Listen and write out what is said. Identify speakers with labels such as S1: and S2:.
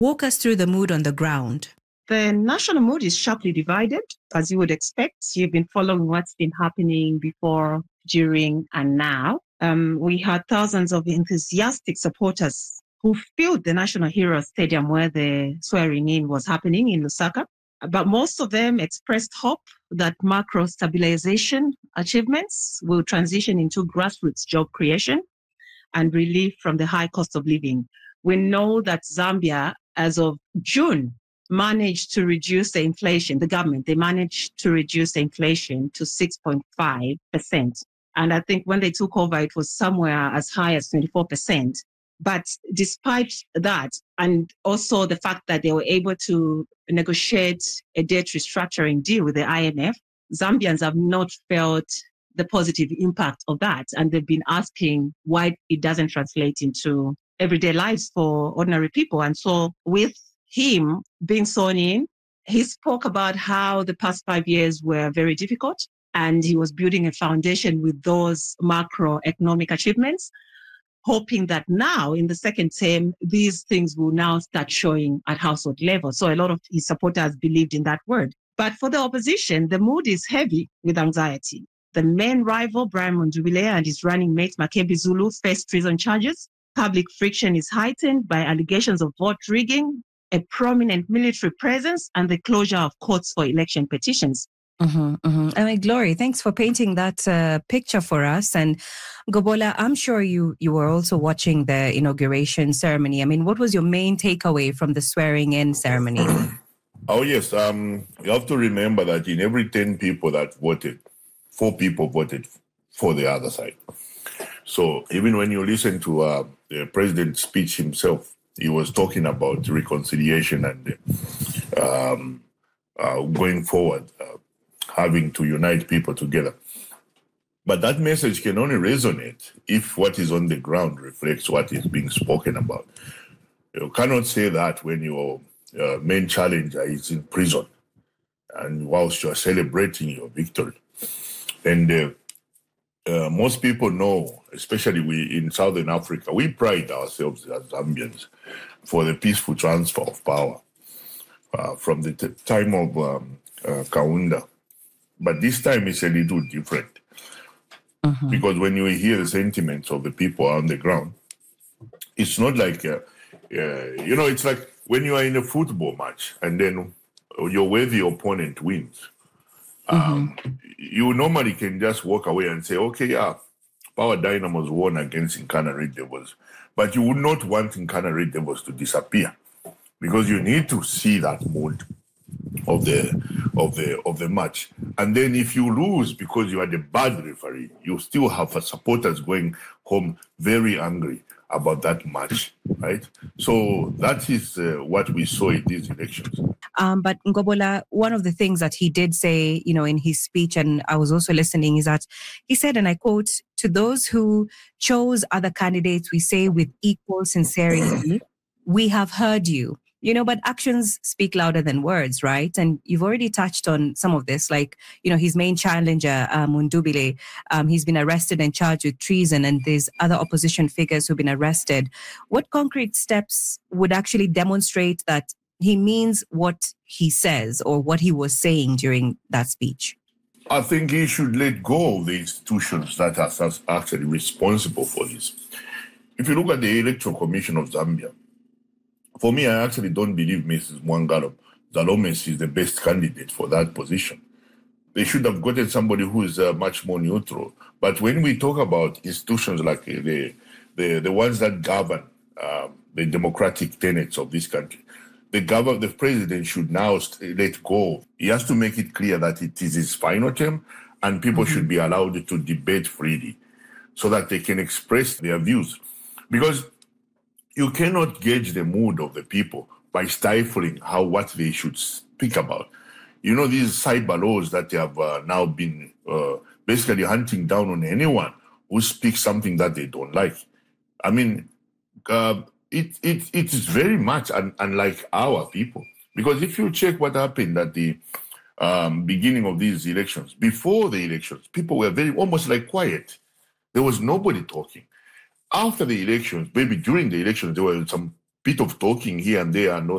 S1: Walk us through the mood on the ground.
S2: The national mood is sharply divided, as you would expect. You've been following what's been happening before, during, and now. We had thousands of enthusiastic supporters who filled the National Heroes Stadium where the swearing in was happening in Lusaka. But most of them expressed hope that macro stabilization achievements will transition into grassroots job creation and relief from the high cost of living. We know that Zambia, as of June, managed to reduce the inflation. The government, they managed to reduce the inflation to 6.5%. And I think when they took over, it was somewhere as high as 24%. But despite that, and also the fact that they were able to negotiate a debt restructuring deal with the IMF, Zambians have not felt the positive impact of that. And they've been asking why it doesn't translate into everyday lives for ordinary people. And so with him being sworn in, he spoke about how the past 5 years were very difficult, and he was building a foundation with those macroeconomic achievements, hoping that now in the second term, these things will now start showing at household level. So a lot of his supporters believed in that word. But for the opposition, the mood is heavy with anxiety. The main rival, Brian Mundubile, and his running mate, Makebi Zulu, face treason charges. Public friction is heightened by allegations of vote rigging, a prominent military presence, and the closure of courts for election petitions.
S1: I mean, Glory, thanks for painting that picture for us. And Gobola, I'm sure you were also watching the inauguration ceremony. I mean, what was your main takeaway from the swearing-in ceremony?
S3: Oh, yes. You have to remember that in every 10 people that voted, 4 people voted for the other side. So even when you listen to the president's speech himself, he was talking about reconciliation and going forward, having to unite people together. But that message can only resonate if what is on the ground reflects what is being spoken about. You cannot say that when your main challenger is in prison and whilst you are celebrating your victory. And most people know, especially we in Southern Africa, we pride ourselves as Zambians for the peaceful transfer of power from the time of Kaunda. But this time it's a little different because when you hear the sentiments of the people on the ground, it's not like, it's like when you are in a football match and then your worthy opponent wins. You normally can just walk away and say, okay, yeah, Power Dynamos won against Nkana Red Devils. But you would not want Nkana Red Devils to disappear because you need to see that mood of the match. And then if you lose because you are the bad referee, you still have supporters going home very angry about that match, right? So that is what we saw in these elections.
S1: But Ngobola, one of the things that he did say, in his speech, and I was also listening, is that he said, and I quote, "To those who chose other candidates, we say with equal sincerity, we have heard you." But actions speak louder than words, right? And you've already touched on some of this, like, his main challenger, Mundubile, he's been arrested and charged with treason, and there's other opposition figures who've been arrested. What concrete steps would actually demonstrate that he means what he says or what he was saying during that speech?
S3: I think he should let go of the institutions that are actually responsible for this. If you look at the Electoral Commission of Zambia, for me, I actually don't believe Mrs. Mwangalo Zalomes is the best candidate for that position. They should have gotten somebody who is much more neutral. But when we talk about institutions like the ones that govern the democratic tenets of this country, the president should now let go. He has to make it clear that it is his final term and people should be allowed to debate freely so that they can express their views. Because you cannot gauge the mood of the people by stifling what they should speak about. These cyber laws that they have now been basically hunting down on anyone who speaks something that they don't like. I mean, it is very much unlike our people. Because if you check what happened at the beginning of these elections, before the elections, people were almost like quiet. There was nobody talking. After the elections, maybe during the elections, there was some bit of talking here and there and all